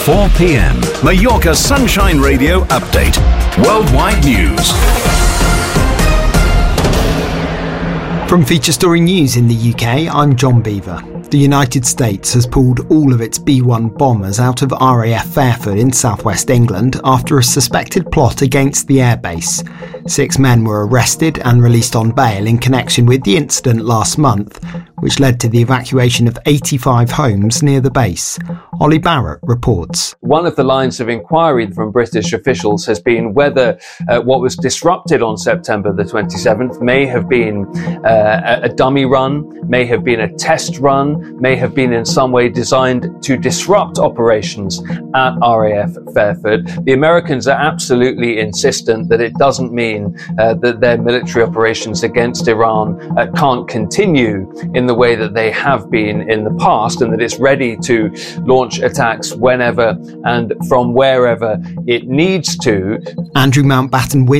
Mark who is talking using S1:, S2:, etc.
S1: 4 p.m. Mallorca Sunshine Radio Update. Worldwide news.
S2: From Feature Story News in the UK, I'm John Beaver. The United States has pulled all of its B-1 bombers out of RAF Fairford in southwest England after a suspected plot against the airbase. 6 men were arrested and released on bail in connection with the incident last month, which led to the evacuation of 85 homes near the base. Ollie Barrett reports.
S3: One of the lines of inquiry from British officials has been whether what was disrupted on September the 27th may have been a dummy run, may have been a test run, may have been in some way designed to disrupt operations at RAF Fairford. The Americans are absolutely insistent that it doesn't mean that their military operations against Iran can't continue in the way that they have been in the past, and that it's ready to launch attacks whenever and from wherever it needs to.
S2: Andrew Mountbatten